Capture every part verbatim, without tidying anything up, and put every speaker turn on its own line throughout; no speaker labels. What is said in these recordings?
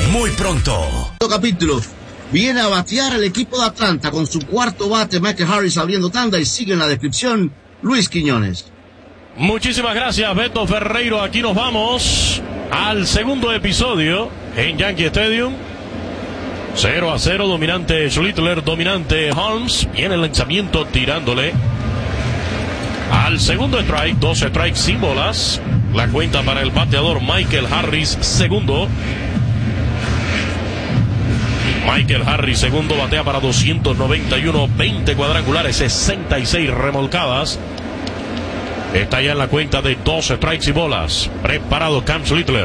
muy pronto.
Capítulo. Viene a batear el equipo de Atlanta con su cuarto bate, Michael Harris abriendo tanda, y sigue en la descripción Luis Quiñones.
Muchísimas gracias, Beto Ferreiro. Aquí nos vamos al segundo episodio en Yankee Stadium. cero a cero, dominante Schlittler, dominante Holmes. Viene el lanzamiento tirándole al segundo strike, dos strikes sin bolas. La cuenta para el bateador Michael Harris, segundo. Michael Harris, segundo, batea para doscientos noventa y uno, veinte cuadrangulares, sesenta y seis remolcadas. Está ya en la cuenta de dos strikes y bolas. Preparado Cam Schlittler.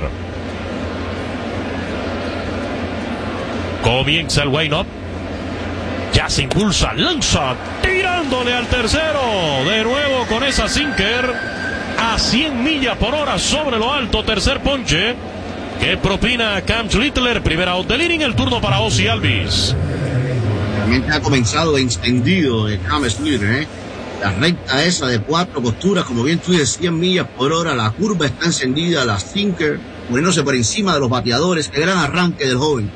Comienza el wind-up. Ya se impulsa, lanza, tirándole al tercero. De nuevo con esa sinker a cien millas por hora sobre lo alto. Tercer ponche que propina Cam Schlittler. Primera out del inning, el turno para Ozzie Albies.
Realmente ha comenzado encendido el Cam Schlittler, ¿eh? La recta esa de cuatro costuras, como bien tú dices, cien millas por hora. La curva está encendida, la sinker poniéndose por encima de los bateadores. Qué gran arranque del joven.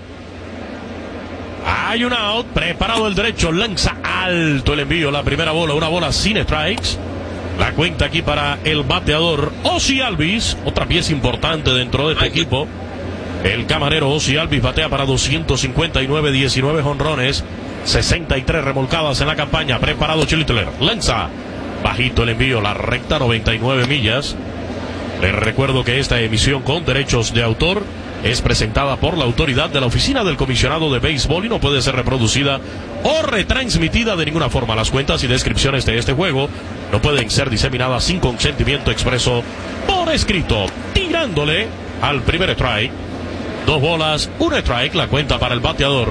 Hay una out, preparado el derecho, lanza alto el envío, la primera bola, una bola sin strikes. La cuenta aquí para el bateador Ozzie Albies, otra pieza importante dentro de este equipo. El camarero Ozzie Albies batea para doscientos cincuenta y nueve, diecinueve jonrones, sesenta y tres remolcadas en la campaña. Preparado Schlittler, lanza bajito el envío, la recta, noventa y nueve millas. Les recuerdo que esta emisión con derechos de autor es presentada por la autoridad de la Oficina del Comisionado de Béisbol y no puede ser reproducida o retransmitida de ninguna forma. Las cuentas y descripciones de este juego no pueden ser diseminadas sin consentimiento expreso por escrito. Tirándole al primer strike. Dos bolas, un strike, la cuenta para el bateador.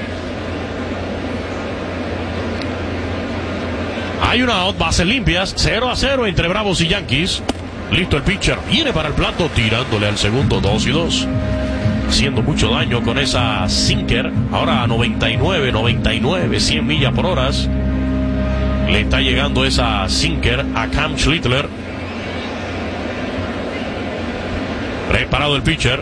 Hay una out, bases limpias, cero a cero entre Bravos y Yankees. Listo el pitcher, viene para el plato, tirándole al segundo, dos y dos. Haciendo mucho daño con esa sinker. Ahora a noventa y nueve, noventa y nueve, cien millas por hora. Le está llegando esa sinker a Cam Schlittler. Preparado el pitcher.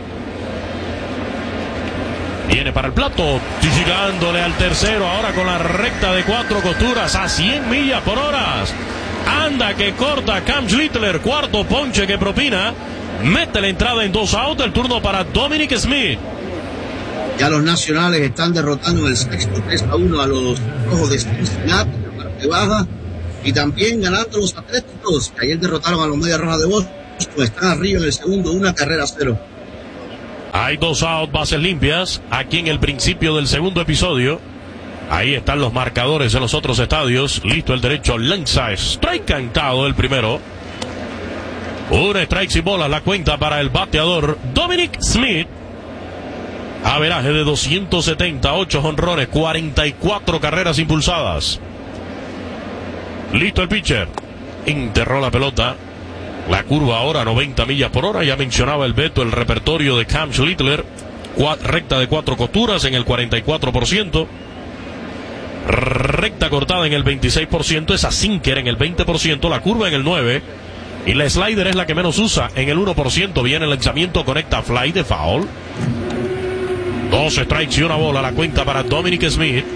Viene para el plato, tirándole al tercero. Ahora con la recta de cuatro costuras a cien millas por hora. Anda que corta Cam Schlittler, cuarto ponche que propina. Mete la entrada en dos out, el turno para Dominic Smith.
Ya los nacionales están derrotando en el sexto tres a uno a los Rojos de Cincinnati en la parte baja. Y también ganando los Atléticos, que ayer derrotaron a los Medias Rojas de Boston. Están arriba en el segundo, una carrera a cero.
Hay dos out, bases limpias, aquí en el principio del segundo episodio. Ahí están los marcadores de los otros estadios. Listo el derecho, lanza, strike cantado el primero. Un strike y bola, la cuenta para el bateador Dominic Smith. Averaje de doscientos setenta, ocho jonrones, cuarenta y cuatro carreras impulsadas. Listo el pitcher. Enterró la pelota. La curva ahora noventa millas por hora. Ya mencionaba el Beto el repertorio de Cam Schlittler. Cuat- recta de cuatro costuras en el cuarenta y cuatro por ciento. Recta cortada en el veintiséis por ciento, esa sinker en el veinte por ciento, la curva en el nueve por ciento y la slider es la que menos usa en el uno por ciento. Viene el lanzamiento, conecta fly de foul. Dos strikes y una bola, la cuenta para Dominic Smith.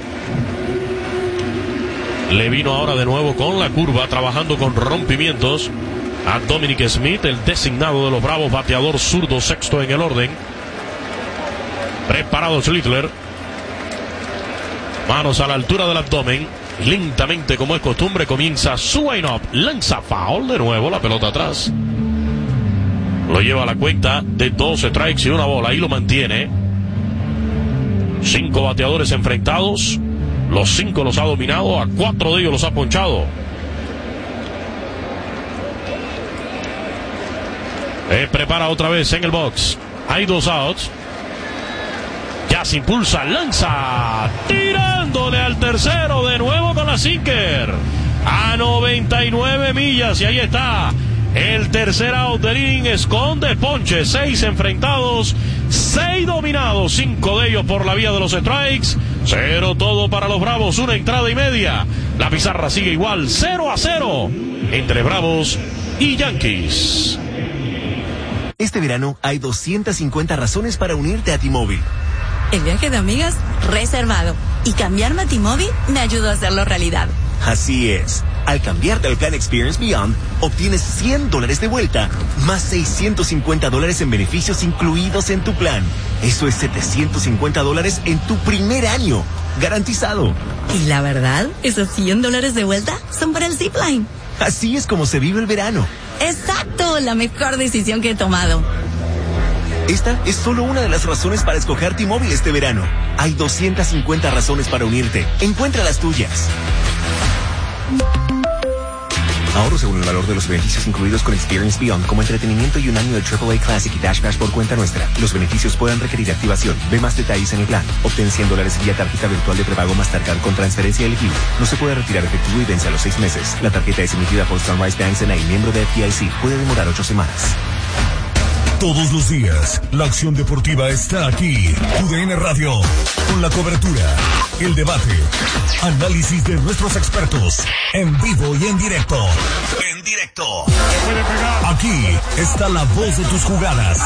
Le vino ahora de nuevo con la curva, trabajando con rompimientos a Dominic Smith, el designado de los Bravos, bateador zurdo, sexto en el orden. Preparado Schlittler. Manos a la altura del abdomen. Lentamente, como es costumbre, comienza su wind-up. Lanza foul de nuevo, la pelota atrás. Lo lleva a la cuenta de dos strikes y una bola. Ahí lo mantiene. Cinco bateadores enfrentados. Los cinco los ha dominado. A cuatro de ellos los ha ponchado. Eh, prepara otra vez en el box. Hay dos outs. Ya se impulsa, lanza, tirándole al tercero de nuevo con la sinker a noventa y nueve millas. Y ahí está el tercer out del inning. Esconde ponche, seis enfrentados, seis dominados, cinco de ellos por la vía de los strikes. Cero todo para los Bravos, una entrada y media. La pizarra sigue igual, cero a cero entre Bravos y Yankees.
Este verano hay doscientas cincuenta razones para unirte a T-Mobile.
El viaje de amigas, reservado. Y cambiarme a T-Mobile me ayudó a hacerlo realidad.
Así es. Al cambiarte al plan Experience Beyond, obtienes cien dólares de vuelta, más seiscientos cincuenta dólares en beneficios incluidos en tu plan. Eso es setecientos cincuenta dólares en tu primer año. Garantizado.
Y la verdad, esos cien dólares de vuelta son para el Zipline.
Así es como se vive el verano.
Exacto, la mejor decisión que he tomado.
Esta es solo una de las razones para escoger T-Mobile este verano. Hay doscientas cincuenta razones para unirte. Encuentra las tuyas. Ahorro según el valor de los beneficios incluidos con Experience Beyond, como entretenimiento y un año de triple A Classic y Dash Pass por cuenta nuestra. Los beneficios pueden requerir activación. Ve más detalles en el plan. Obtén cien dólares vía tarjeta virtual de prepago Mastercard con transferencia elegible. No se puede retirar efectivo y vence a los seis meses. La tarjeta es emitida por Sunrise Banks N A, miembro de F D I C. Puede demorar ocho semanas.
Todos los días, la acción deportiva está aquí. U D N Radio, con la cobertura, el debate, análisis de nuestros expertos, en vivo y en directo. En directo. Aquí está la voz de tus jugadas.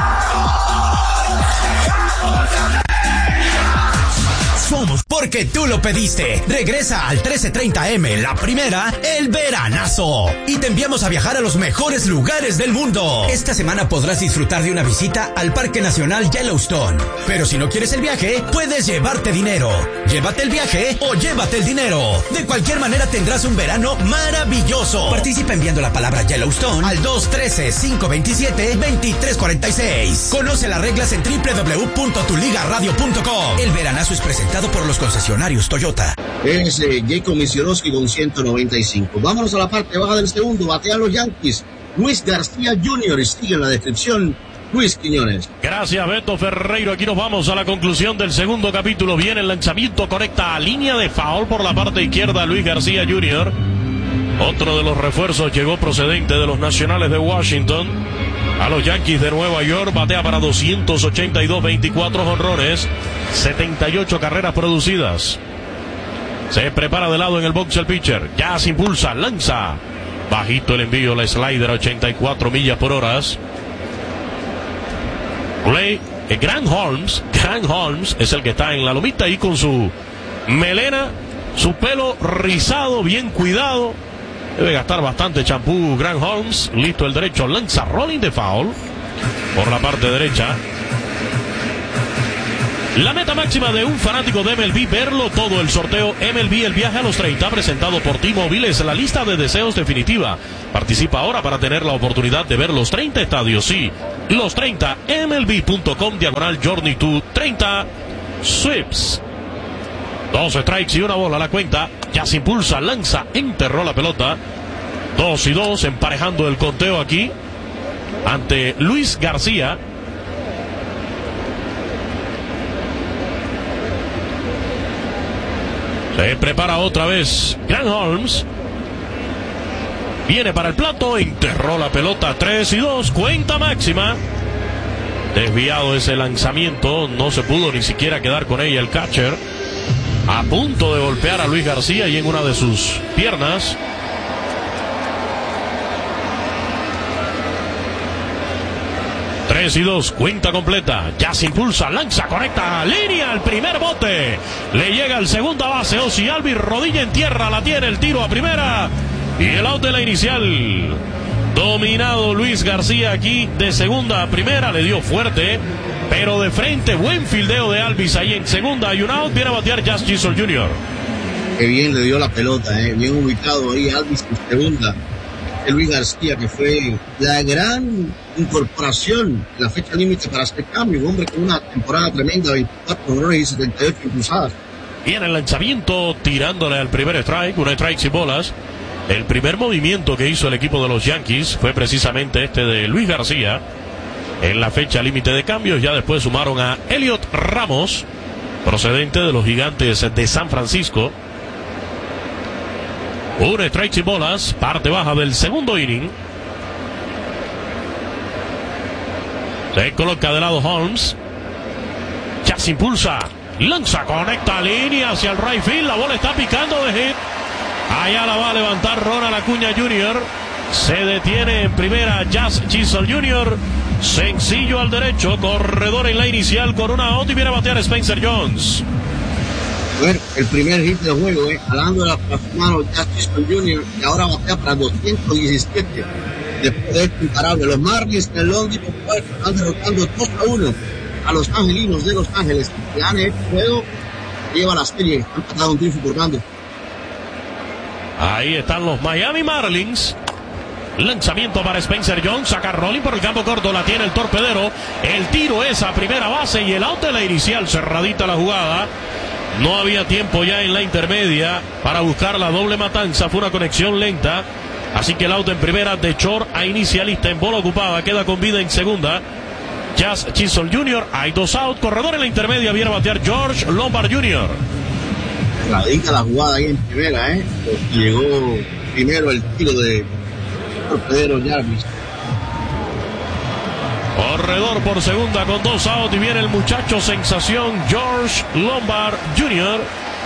Somos porque tú lo pediste. Regresa al trece treinta eme, la primera, el veranazo. Y te enviamos a viajar a los mejores lugares del mundo. Esta semana podrás disfrutar de una visita al Parque Nacional Yellowstone. Pero si no quieres el viaje, puedes llevarte dinero. Llévate el viaje o llévate el dinero. De cualquier manera tendrás un verano maravilloso. Participa enviando la palabra Yellowstone al dos uno tres, cinco dos siete, dos tres cuatro seis. Conoce las reglas en doble u doble u doble u punto tu liga radio punto com. El veranazo es presentado por los concesionarios Toyota.
Es eh, Jacob Misiorowski con ciento noventa y cinco. Vámonos a la parte baja del segundo. Batean los Yankees. Luis García junior Y sigue en la descripción Luis Quiñones.
Gracias, Beto Ferreiro. Aquí nos vamos a la conclusión del segundo capítulo. Viene el lanzamiento, conecta a línea de foul por la parte izquierda Luis García junior Otro de los refuerzos llegó procedente de los Nacionales de Washington a los Yankees de Nueva York. Batea para doscientos ochenta y dos, veinticuatro jonrones, setenta y ocho carreras producidas. Se prepara de lado en el box el pitcher. Ya se impulsa, lanza. Bajito el envío, la slider a ochenta y cuatro millas por hora. Play, eh, Grant Holmes. Grant Holmes es el que está en la lomita ahí con su melena, su pelo rizado, bien cuidado. Debe gastar bastante champú Grant Holmes. Listo el derecho, lanza, rolling de foul por la parte derecha. La meta máxima de un fanático de M L B, verlo todo. El sorteo M L B, el viaje a los treinta, presentado por T-Mobile, es la lista de deseos definitiva. Participa ahora para tener la oportunidad de ver los treinta estadios. Sí, los treinta, M L B punto com, diagonal Journey to treinta Sweeps. Dos strikes y una bola a la cuenta. Ya se impulsa, lanza, enterró la pelota. Dos y dos, emparejando el conteo aquí ante Luis García. Se prepara otra vez Grant Holmes. Viene para el plato, enterró la pelota. Tres y dos, cuenta máxima. Desviado ese lanzamiento, no se pudo ni siquiera quedar con ella el catcher. A punto de golpear a Luis García y en una de sus piernas. Tres y dos, cuenta completa. Ya se impulsa, lanza, conecta, línea, al primer bote. Le llega el segunda base, Ozzie Albies, rodilla en tierra, la tiene, el tiro a primera. Y el out de la inicial. Dominado Luis García aquí de segunda a primera, le dio fuerte, pero de frente, buen fildeo de Albies ahí en segunda, hay un out, viene a batear Jazz Chisholm junior
Qué bien le dio la pelota, eh. Bien ubicado ahí Albies en segunda. El Luis García, que fue la gran incorporación, la fecha límite para este cambio, un hombre con una temporada tremenda, veinticuatro honrones y setenta y ocho impulsadas.
Viene el lanzamiento, tirándole al primer strike, un strike sin bolas. El primer movimiento que hizo el equipo de los Yankees fue precisamente este de Luis García en la fecha límite de cambios. Ya después sumaron a Elliot Ramos, procedente de los Gigantes de San Francisco. Un strike sin bolas, parte baja del segundo inning. Se coloca de lado Holmes. Ya se impulsa, lanza, conecta línea hacia el right field. La bola está picando de hit. Allá la va a levantar Ronald Acuña junior Se detiene en primera Jazz Chisholm junior Sencillo al derecho, corredor en la inicial con una out y viene a batear Spencer Jones.
Bueno, el primer hit del juego, eh, jalando de las manos Jazz Chisholm junior, y ahora batea para doscientos diecisiete. Después de este imparable, los Marlins en el London Park están derrotando dos a uno a los angelinos de Los Ángeles, que gane este juego, lleva la serie, han pasado un triunfo importante.
Ahí están los Miami Marlins. Lanzamiento para Spencer Jones, saca rolling por el campo corto, la tiene el torpedero, el tiro es a primera base y el out de la inicial, cerradita la jugada. No había tiempo ya en la intermedia para buscar la doble matanza, fue una conexión lenta, así que el out en primera de short a inicialista en bola ocupada, queda con vida en segunda Jazz Chisholm junior, hay dos out, corredor en la intermedia, viene a batear George Lombard junior
Radica la jugada ahí en primera, eh, llegó primero el tiro de torpedero Jarvis.
Corredor por segunda con dos out y viene el muchacho sensación George Lombard junior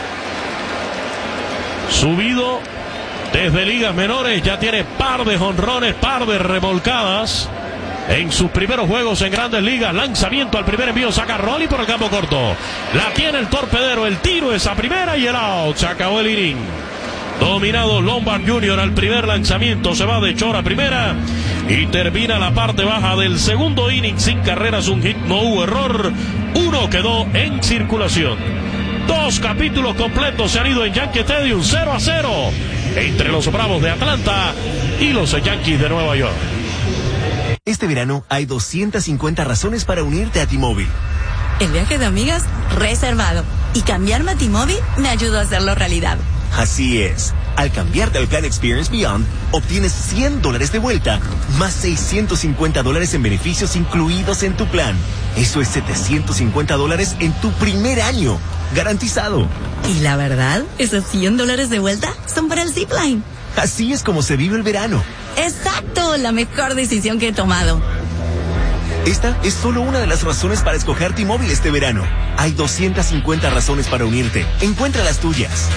Subido desde ligas menores, ya tiene par de jonrones, par de remolcadas en sus primeros juegos en grandes ligas. Lanzamiento al primer envío, saca rolling por el campo corto. La tiene el torpedero, el tiro es a primera y el out. Se acabó el inning. Dominado Lombard junior al primer lanzamiento, se va de short a primera y termina la parte baja del segundo inning sin carreras, un hit, no hubo error, uno quedó en circulación. Dos capítulos completos se han ido en Yankee Stadium, cero a cero entre los Bravos de Atlanta y los Yankees de Nueva York.
Este verano hay doscientas cincuenta razones para unirte a T-Mobile.
El viaje de amigas reservado y cambiarme a T-Mobile me ayudó a hacerlo realidad.
Así es. Al cambiarte al plan Experience Beyond, obtienes cien dólares de vuelta, más seiscientos cincuenta dólares en beneficios incluidos en tu plan. Eso es setecientos cincuenta dólares en tu primer año. Garantizado.
Y la verdad, esos cien dólares de vuelta son para el Zipline.
Así es como se vive el verano.
Exacto, la mejor decisión que he tomado.
Esta es solo una de las razones para escoger T-Mobile este verano. Hay doscientas cincuenta razones para unirte. Encuentra las tuyas.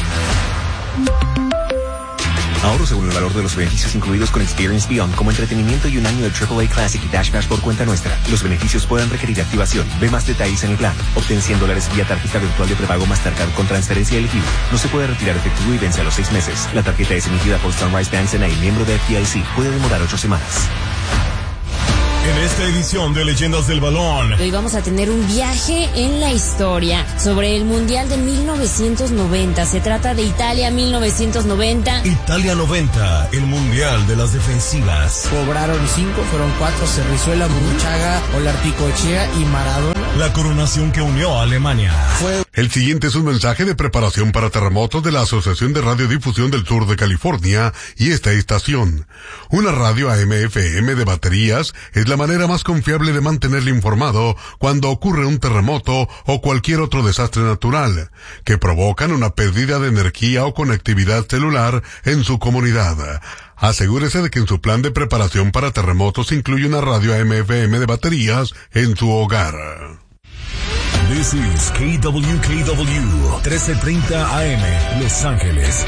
Ahorro según el valor de los beneficios incluidos con Experience Beyond, como entretenimiento y un año de triple A Classic y Dash Pass por cuenta nuestra. Los beneficios pueden requerir activación. Ve más detalles en el plan. Obtén cien dólares vía tarjeta virtual de prepago Mastercard con transferencia elegible. No se puede retirar efectivo y vence a los seis meses. La tarjeta es emitida por Sunrise Bank N A, miembro de F D I C. Puede demorar ocho semanas.
En esta edición de Leyendas del Balón,
hoy vamos a tener un viaje en la historia sobre el Mundial de mil novecientos noventa. Se trata de Italia mil novecientos noventa.
Italia noventa, el Mundial de las Defensivas.
Cobraron cinco, fueron cuatro, Cerrizuela, Burruchaga, Olarticoechea y Maradona.
La coronación que unió a Alemania.
Fue...
El siguiente es un mensaje de preparación para terremotos de la Asociación de Radiodifusión del Sur de California y esta estación. Una radio A M F M de baterías es la manera más confiable de mantenerle informado cuando ocurre un terremoto o cualquier otro desastre natural que provocan una pérdida de energía o conectividad celular en su comunidad. Asegúrese de que en su plan de preparación para terremotos incluye una radio A M F M de baterías en su hogar.
This is K W K W, trece treinta A M, Los Ángeles.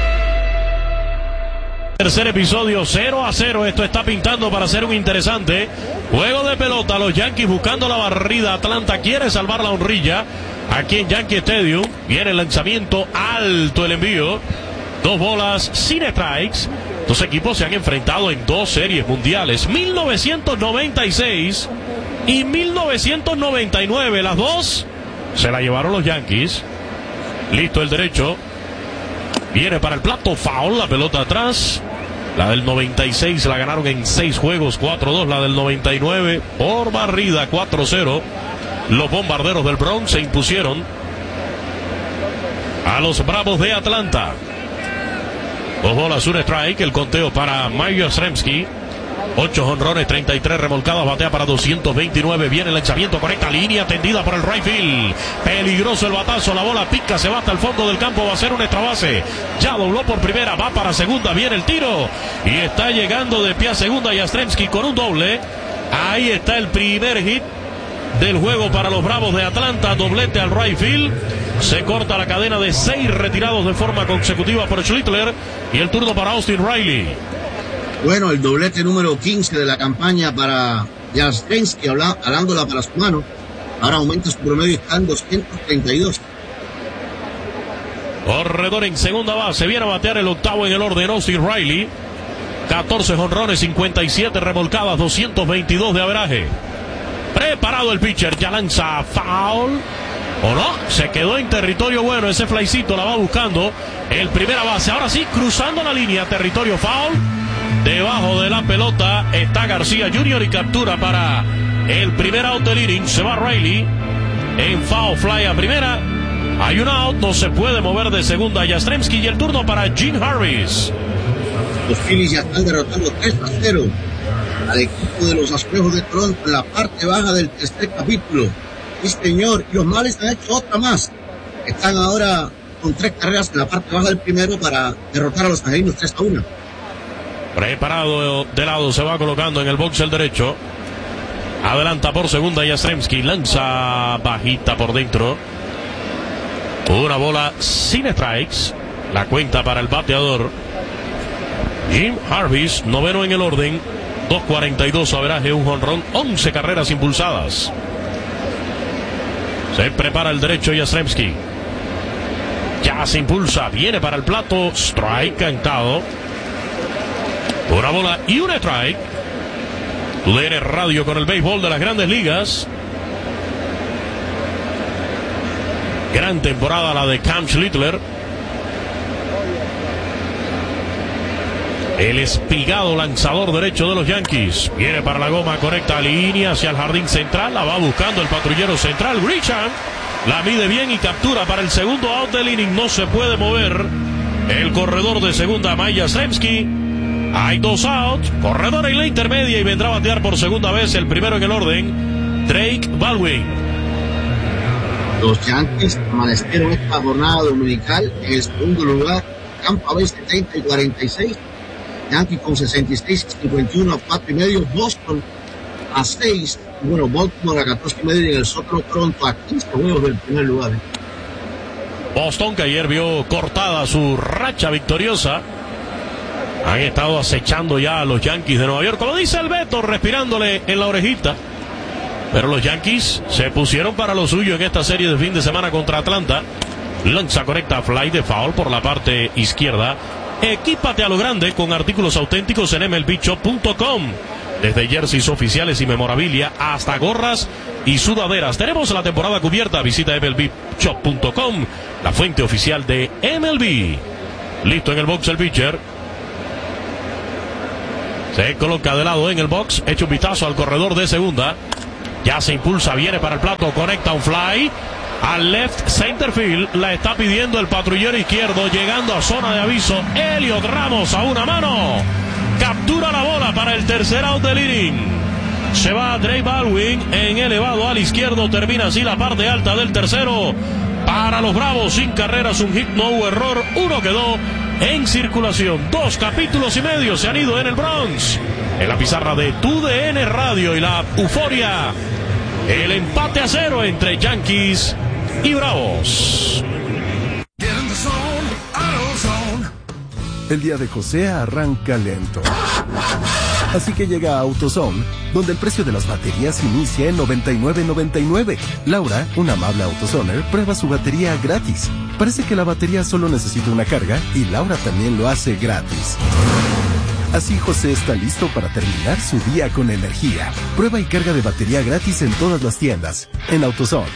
Tercer episodio, cero a cero. Esto está pintando para ser un interesante juego de pelota. Los Yankees buscando la barrida. Atlanta quiere salvar la honrilla aquí en Yankee Stadium. Viene el lanzamiento alto, el envío. Dos bolas sin strikes. Dos equipos se han enfrentado en dos series mundiales, mil novecientos noventa y seis y mil novecientos noventa y nueve. Las dos se la llevaron los Yankees. Listo el derecho. Viene para el plato, foul, la pelota atrás. La del noventa y seis la ganaron en seis juegos, cuatro dos. La del noventa y nueve por barrida, cuatro cero. Los Bombarderos del Bronx se impusieron a los Bravos de Atlanta. Dos bolas, un strike. El conteo para Mike Yastrzemski. Ocho jonrones, treinta y tres remolcadas, batea para doscientos veintinueve. Viene el lanzamiento, conecta línea tendida por el right field. Peligroso el batazo, la bola pica, se va hasta el fondo del campo, va a ser un extra base. Ya dobló por primera, va para segunda, viene el tiro. Y está llegando de pie a segunda Yastrzemski con un doble. Ahí está el primer hit del juego para los Bravos de Atlanta, doblete al right field. Se corta la cadena de seis retirados de forma consecutiva por Schlittler. Y el turno para Austin Riley.
Bueno, el doblete número quince de la campaña para Jastrzębski alándola para su mano. Ahora aumenta su promedio, está en doscientos treinta y dos.
Corredor en segunda base, viene a batear el octavo en el orden, Austin Riley. catorce jonrones, cincuenta y siete remolcadas, doscientos veintidós de averaje. Preparado el pitcher, ya lanza foul. ¿O no? Se quedó en territorio bueno, ese flycito la va buscando el primera base. Ahora sí, cruzando la línea, territorio foul. Debajo de la pelota está García junior y captura para el primer out del inning. Se va Riley en foul fly a primera. Hay un out, no se puede mover de segunda Jastrzębski y el turno para Gene Harris.
Los Phillies ya están derrotando tres a cero al equipo de los Azulejos de Toronto en la parte baja del tercer capítulo. Sí, señor, y los Males han hecho otra más. Están ahora con tres carreras en la parte baja del primero para derrotar a los angelinos tres a uno.
Preparado de lado, se va colocando en el box el derecho. Adelanta por segunda Jastrzębski, lanza bajita por dentro. Una bola sin strikes. La cuenta para el bateador Jim Harvis, noveno en el orden. dos cuarenta y dos averaje, un jonrón, once carreras impulsadas. Se prepara el derecho Jastrzębski. Ya se impulsa, viene para el plato. Strike cantado. Una bola y un strike. T D N Radio con el béisbol de las Grandes Ligas. Gran temporada la de Cam Schlittler. El espigado lanzador derecho de los Yankees. Viene para la goma, conecta línea hacia el jardín central. La va buscando el patrullero central. Grisham la mide bien y captura para el segundo out del inning. No se puede mover el corredor de segunda, Mike Jastrzębski. Hay dos outs. Corredor en la intermedia y vendrá a batear por segunda vez el primero en el orden, Drake Baldwin.
Los Yankees amanecieron esta jornada dominical en el segundo lugar. Tampa Bay setenta y cuarenta y seis. Yankees con sesenta y seis, cincuenta y uno a cuatro y medio, Boston a seis, y bueno, Baltimore a catorce y medio y en el sótano Toronto a quince juegos del primer lugar.
Boston, que ayer vio cortada su racha victoriosa, han estado acechando ya a los Yankees de Nueva York, como dice el Beto, respirándole en la orejita. Pero los Yankees se pusieron para lo suyo en esta serie de fin de semana contra Atlanta. Lanza correcta, fly de foul por la parte izquierda. Equípate a lo grande con artículos auténticos en M L B shop punto com. Desde jerseys oficiales y memorabilia hasta gorras y sudaderas. Tenemos la temporada cubierta. Visita M L B shop punto com, la fuente oficial de M L B. Listo en el box el pitcher. Se coloca de lado en el box. Echa un vistazo al corredor de segunda. Ya se impulsa, viene para el plato, conecta un fly al left center field. La está pidiendo el patrullero izquierdo, llegando a zona de aviso. Elliot Ramos a una mano. Captura la bola para el tercer out del inning. Se va Drake Baldwin en elevado al izquierdo. Termina así la parte alta del tercero. Para los Bravos, sin carreras, un hit, no hubo error. Uno quedó en circulación. Dos capítulos y medio se han ido en el Bronx. En la pizarra de T D N Radio y la euforia. El empate a cero entre Yankees y Bravos.
El día de José arranca lento. Así que llega a AutoZone, donde el precio de las baterías inicia en noventa y nueve noventa y nueve. Laura, una amable AutoZoner, prueba su batería gratis. Parece que la batería solo necesita una carga y Laura también lo hace gratis. Así José está listo para terminar su día con energía. Prueba y carga de batería gratis en todas las tiendas. En AutoZone.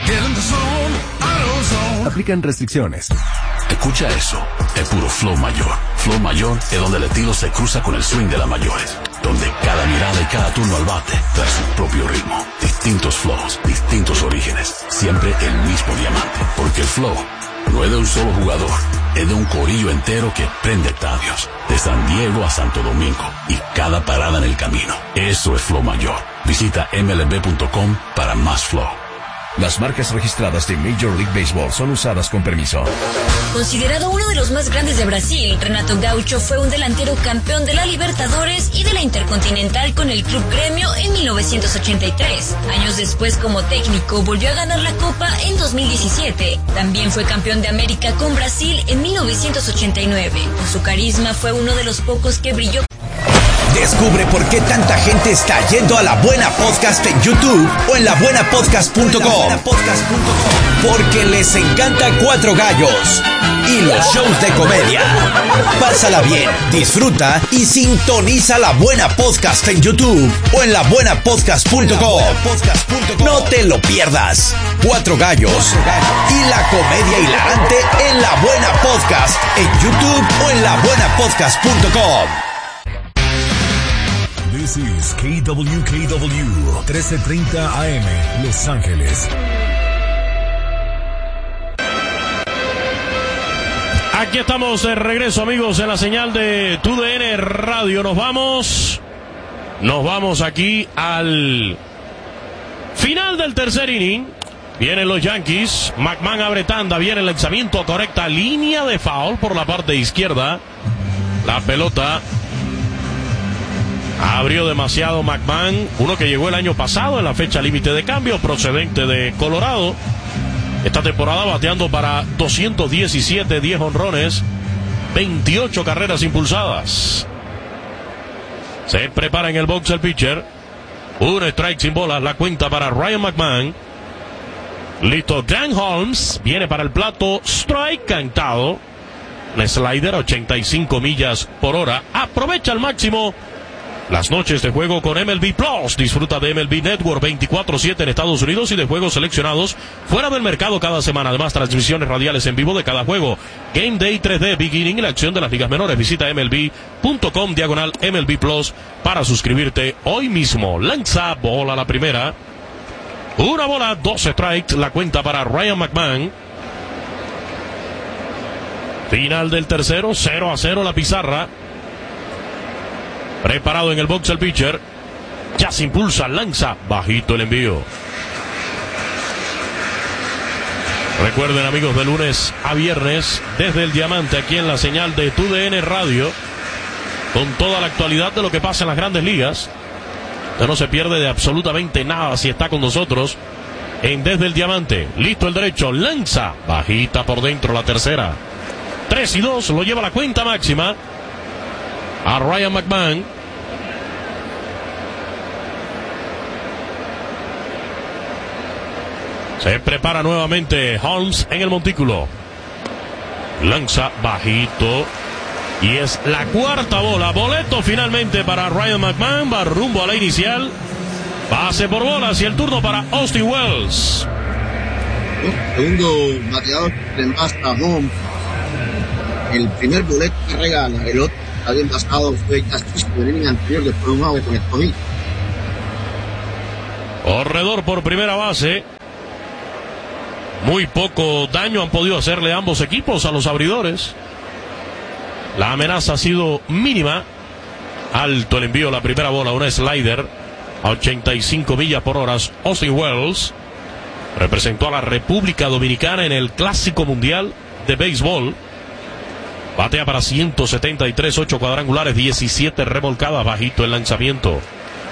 Aplican restricciones.
Escucha eso, es puro flow mayor. Flow mayor es donde el estilo se cruza con el swing de las mayores. Donde cada mirada y cada turno al bate trae su propio ritmo. Distintos flows, distintos orígenes. Siempre el mismo diamante. Porque el flow no es de un solo jugador. Es de un corillo entero que prende estadios. De San Diego a Santo Domingo. Y cada parada en el camino. Eso es flow mayor. Visita M L B punto com para más flow.
Las marcas registradas de Major League Baseball son usadas con permiso.
Considerado uno de los más grandes de Brasil, Renato Gaucho fue un delantero campeón de la Libertadores y de la Intercontinental con el Club Gremio en mil novecientos ochenta y tres. Años después, como técnico, volvió a ganar la Copa en dos mil diecisiete. También fue campeón de América con Brasil en mil novecientos ochenta y nueve. Con su carisma fue uno de los pocos que brilló.
Descubre por qué tanta gente está yendo a La Buena Podcast en YouTube o en la buena podcast punto com. Porque les encanta Cuatro Gallos y los shows de comedia. Pásala bien, disfruta y sintoniza La Buena Podcast en YouTube o en la buena podcast punto com. No te lo pierdas. Cuatro Gallos y la comedia hilarante en La Buena Podcast en YouTube o en la buena podcast punto com.
This is K W K W trece treinta A M Los Ángeles.
Aquí estamos de regreso, amigos, en la señal de T U D N Radio. Nos vamos, nos vamos aquí al final del tercer inning. Vienen los Yankees. McMahon abre tanda. Viene el lanzamiento correcta. Línea de foul por la parte izquierda. La pelota abrió demasiado McMahon. Uno que llegó el año pasado en la fecha límite de cambio, procedente de Colorado. Esta temporada bateando para doscientos diecisiete, diez honrones, veintiocho carreras impulsadas. Se prepara en el box el pitcher. Un strike sin bolas. La cuenta para Ryan McMahon. Listo, Dan Holmes viene para el plato, strike cantado. El slider a ochenta y cinco millas por hora. Aprovecha al máximo las noches de juego con M L B Plus. Disfruta de M L B Network veinticuatro siete en Estados Unidos y de juegos seleccionados fuera del mercado cada semana. Además, transmisiones radiales en vivo de cada juego. Game Day tres D, Beginning y la acción de las ligas menores. Visita M L B punto com diagonal M L B Plus para suscribirte hoy mismo. Lanza bola la primera. Una bola, dos strikes, la cuenta para Ryan McMahon. Final del tercero, cero a cero la pizarra. Preparado en el box el pitcher. Ya se impulsa, lanza, bajito el envío. Recuerden, amigos, de lunes a viernes, desde el Diamante, aquí en la señal de T U D N Radio, con toda la actualidad de lo que pasa en las grandes ligas. Usted no se pierde de absolutamente nada si está con nosotros en Desde el Diamante. Listo el derecho, lanza, bajita por dentro la tercera. tres y dos, lo lleva la cuenta máxima a Ryan McMahon. Se prepara nuevamente Holmes en el montículo. Lanza bajito. Y es la cuarta bola. Boleto finalmente para Ryan McMahon. Va rumbo a la inicial. Pase por bolas y el turno para Austin Wells.
Segundo bateador de envasta Holmes. El primer boleto que regala. El otro que había envasado fue Castillo en el inning anterior, después de un out con Escogido.
Corredor por primera base. Muy poco daño han podido hacerle ambos equipos a los abridores. La amenaza ha sido mínima. Alto el envío, la primera bola, una slider a ochenta y cinco millas por hora. Austin Wells representó a la República Dominicana en el Clásico Mundial de Béisbol. Batea para ciento setenta y tres, ocho cuadrangulares, diecisiete remolcadas, bajito el lanzamiento.